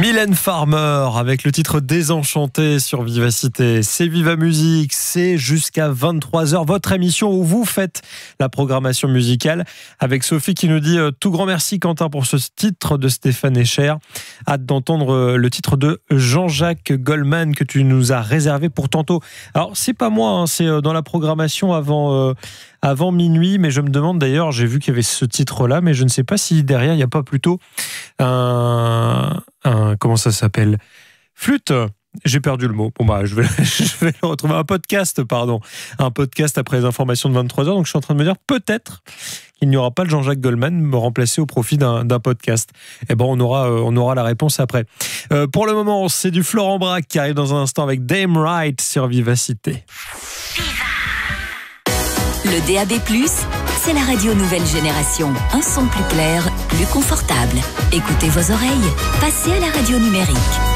Mylène Farmer avec le titre Désenchanté sur Vivacité. C'est Viva Musique, c'est jusqu'à 23h votre émission où vous faites la programmation musicale avec Sophie qui nous dit tout grand merci Quentin pour ce titre de Stéphane Escher. Hâte d'entendre le titre de Jean-Jacques Goldman que tu nous as réservé pour tantôt. Alors c'est pas moi, hein, c'est dans la programmation avant minuit, mais je me demande d'ailleurs, j'ai vu qu'il y avait ce titre-là, mais je ne sais pas si derrière il n'y a pas plutôt comment ça s'appelle ? Flûte. J'ai perdu le mot. Bon bah je vais le retrouver. Un podcast après les informations de 23h. Donc je suis en train de me dire peut-être qu'il n'y aura pas le Jean-Jacques Goldman me remplacer au profit d'un podcast. Eh ben on aura la réponse après. Pour le moment, c'est du Florent Braque qui arrive dans un instant avec Dame Right sur Vivacité. Le DAB+, c'est la radio nouvelle génération. Un son plus clair, plus confortable. Écoutez vos oreilles. Passez à la radio numérique.